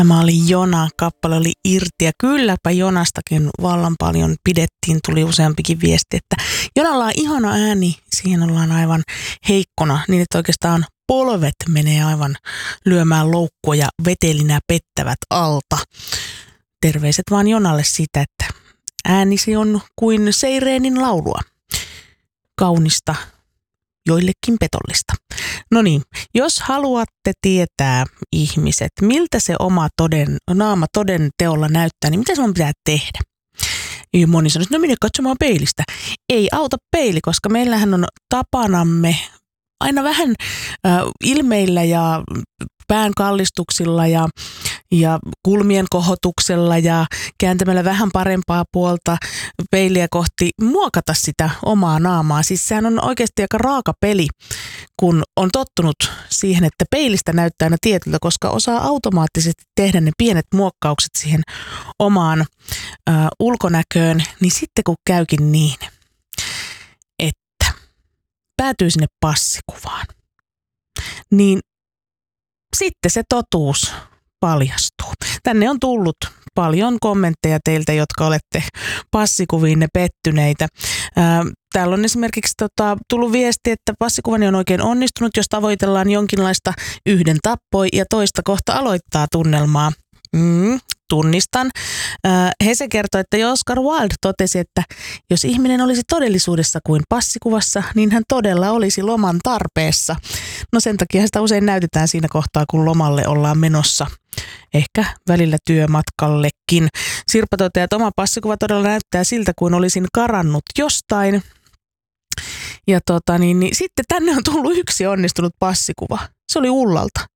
Tämä oli Jona, kappale oli Irti ja kylläpä Jonastakin vallan paljon pidettiin, tuli useampikin viesti, että Jonalla on ihana ääni, siihen ollaan aivan heikkona, niin että oikeastaan polvet menee aivan lyömään loukkua ja vetelinä pettävät alta. Terveiset vaan Jonalle siitä, että äänisi on kuin seireenin laulua. Kaunista, joillekin petollista. No niin, jos haluatte tietää ihmiset, miltä se oma naama toden teolla näyttää, niin mitä sinun pitää tehdä? Ja moni sanoo, että no mene katsomaan peilistä. Ei auta peili, koska meillähän on tapanamme aina vähän ilmeillä ja pään kallistuksilla ja kulmien kohotuksella ja kääntämällä vähän parempaa puolta peiliä kohti muokata sitä omaa naamaa. Siis sehän on oikeasti aika raaka peli, kun on tottunut siihen, että peilistä näyttää aina tietyltä, koska osaa automaattisesti tehdä ne pienet muokkaukset siihen omaan ulkonäköön, niin sitten kun käykin niin, että päätyy sinne passikuvaan, niin sitten se totuus paljastuu. Tänne on tullut paljon kommentteja teiltä, jotka olette passikuviinne pettyneitä. Täällä on esimerkiksi tullut viesti, että passikuvani on oikein onnistunut, jos tavoitellaan jonkinlaista yhden tappoi ja toista kohta aloittaa tunnelmaa. Tunnistan. Hese kertoi, että Oscar Wilde totesi, että jos ihminen olisi todellisuudessa kuin passikuvassa, niin hän todella olisi loman tarpeessa. No sen takia sitä usein näytetään siinä kohtaa, kun lomalle ollaan menossa. Ehkä välillä työmatkallekin. Sirpa toteaa, että oma passikuva todella näyttää siltä, kuin olisin karannut jostain. Ja sitten tänne on tullut yksi onnistunut passikuva. Se oli Ullalta.